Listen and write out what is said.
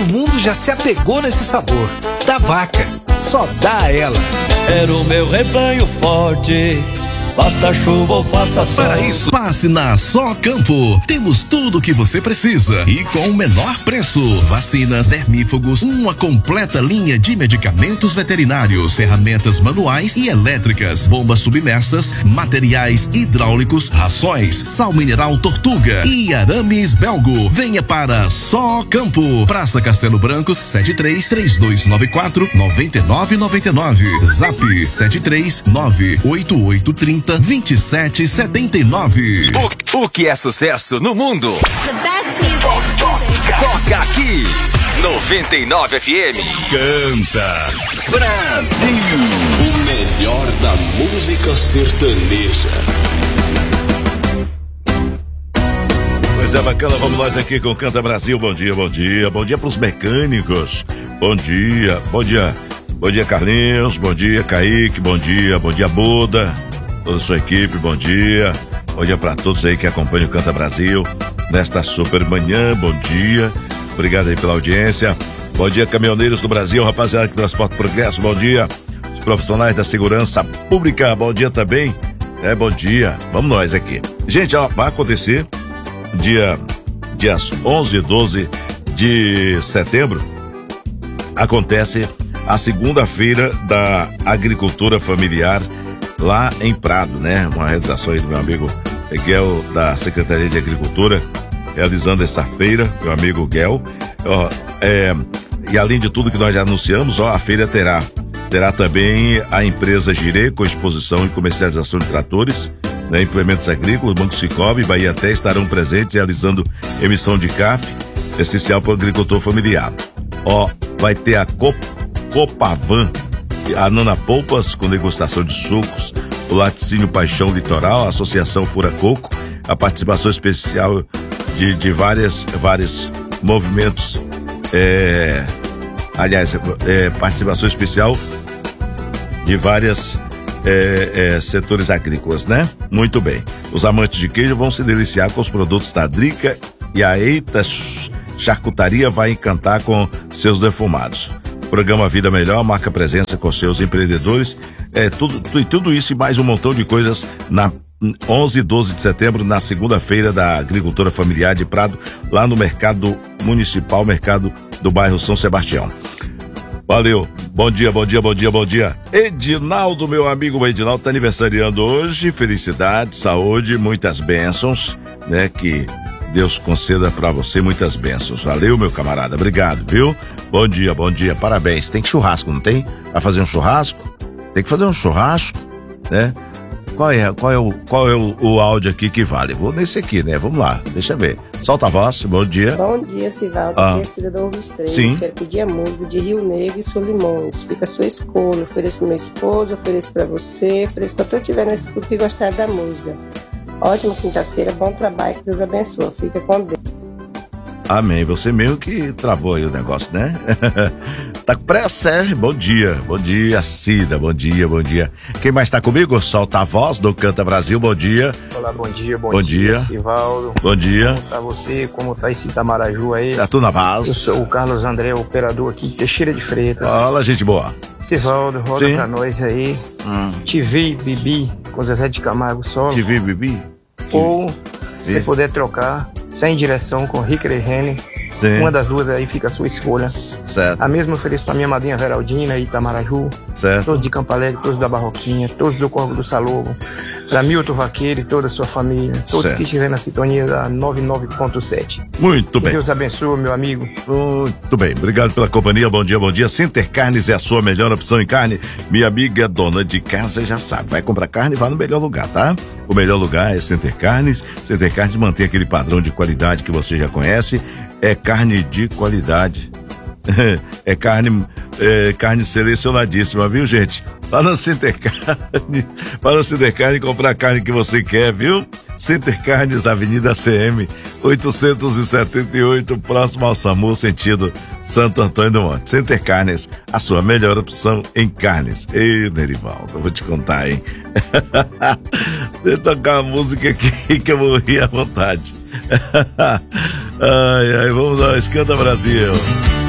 mundo já se apegou nesse sabor. Da Vaca, só dá a ela. Era o meu rebanho forte, faça chuva ou faça sol. Para isso, passe na Só Campo. Temos tudo o que você precisa e com o menor preço. Vacinas, vermífugos, uma completa linha de medicamentos veterinários, ferramentas manuais e elétricas, bombas submersas, materiais hidráulicos, rações, sal mineral Tortuga e arames Belgo. Venha para Só Campo. Praça Castelo Branco, 73-3294-9999. Zap 7398830-2779. O que é sucesso no mundo? The best music. Toca aqui, 99 FM. Canta Brasil. O melhor da música sertaneja. Pois é, bacana, vamos nós aqui com Canta Brasil. Bom dia, bom dia. Bom dia pros mecânicos. Bom dia, bom dia. Bom dia, Carlinhos. Bom dia, Kaique. Bom dia, Buda. Toda a sua equipe, bom dia. Bom dia pra todos aí que acompanham o Canta Brasil nesta super manhã. Bom dia. Obrigado aí pela audiência. Bom dia, caminhoneiros do Brasil, rapaziada que transporta progresso. Bom dia. Os profissionais da segurança pública. Bom dia também. Bom dia. Vamos nós aqui. Gente, ó, vai acontecer dias 11 e 12 de setembro. Acontece a segunda-feira da agricultura familiar lá em Prado, né? Uma realização aí do meu amigo Guel, da Secretaria de Agricultura, realizando essa feira, meu amigo Guel. E além de tudo que nós já anunciamos, a feira terá também a empresa Girê, com exposição e comercialização de tratores, né, implementos agrícolas. Banco Cicobi e Bahia Até estarão presentes realizando emissão de CAF, essencial para o agricultor familiar. Vai ter a Copavan, a Nana Polpas, com degustação de sucos, o Laticínio Paixão Litoral, a Associação Fura Coco, a participação especial de vários movimentos, participação especial de vários setores agrícolas, né? Muito bem. Os amantes de queijo vão se deliciar com os produtos da Drica e a Eita Charcutaria vai encantar com seus defumados. Programa Vida Melhor marca presença com seus empreendedores, tudo isso e mais um montão de coisas na 11 e 12 de setembro, na segunda-feira da Agricultura Familiar de Prado, lá no Mercado Municipal, Mercado do bairro São Sebastião. Valeu, bom dia. Edinaldo, meu amigo Edinaldo, tá aniversariando hoje. Felicidade, saúde, muitas bênçãos, né? Que Deus conceda pra você muitas bênçãos. Valeu, meu camarada, obrigado, viu? Bom dia, parabéns. Tem churrasco, não tem? Vai fazer um churrasco? Tem que fazer um churrasco, né? Qual é o áudio aqui que vale? Vou nesse aqui, né? Vamos lá, deixa eu ver. Solta a voz, bom dia. Bom dia, Sivaldo, aqui é Cidadão Restreito. Sim. Quero pedir a música de Rio Negro e Solimões. Fica a sua escolha. Ofereço pro meu esposo, ofereço pra você, ofereço pra todos que tiver nesse grupo que gostar da música. Ótima quinta-feira, bom trabalho, que Deus abençoe. Fica com Deus. Amém, você mesmo que travou aí o negócio, né? Tá com pressa, Bom dia, Cida, bom dia. Quem mais tá comigo? Solta a voz do Canta Brasil, bom dia. Olá, bom dia, Sivaldo. Bom dia. Como tá você? Como tá esse Itamaraju aí? Tá tudo na paz. Eu sou o Carlos André, operador aqui, Teixeira de Freitas. Olá, gente boa. Sivaldo, roda pra nós aí. TV Bibi, com Zezé de Camargo solo. TV Bibi? Ou, se puder trocar, Sem Direção com Ricker e Henry. Sim. Uma das duas aí fica a sua escolha. Certo. A mesma ofereço pra minha madrinha Veraldina e Itamaraju. Certo. Todos de Campo Alegre, todos da Barroquinha, todos do Corvo do Salobo. Pra Milton Vaqueiro e toda a sua família. Todos certo. que estiverem na sintonia da 99.7. Muito bem. Que Deus abençoe, meu amigo. Muito bem, obrigado pela companhia, bom dia. Center Carnes é a sua melhor opção em carne. Minha amiga dona de casa já sabe, vai comprar carne, vá no melhor lugar, tá? O melhor lugar é Center Carnes. Center Carnes mantém aquele padrão de qualidade que você já conhece. É carne de qualidade. É carne selecionadíssima, viu, gente? Para na Center Carne comprar a carne que você quer, viu? Center Carnes, Avenida CM 878, próximo ao SAMU, sentido Santo Antônio do Monte. Center Carnes, a sua melhor opção em carnes. Ei, Nerivaldo, vou te contar, hein? Deixa eu tocar uma música aqui que eu morri à vontade. Ai, vamos lá, Canta Brasil.